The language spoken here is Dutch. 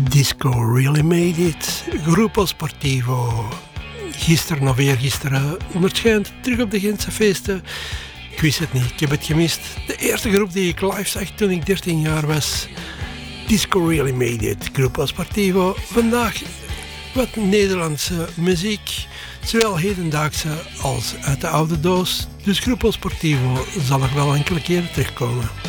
Disco Really Made It, Gruppo Sportivo. Gisteren of eergisteren, onderschijnt terug op de Gentse feesten. Ik wist het niet, ik heb het gemist. De eerste groep die ik live zag toen ik 13 jaar was. Disco Really Made It, Gruppo Sportivo. Vandaag wat Nederlandse muziek, zowel hedendaagse als uit de oude doos. Dus Gruppo Sportivo zal nog wel enkele keren terugkomen.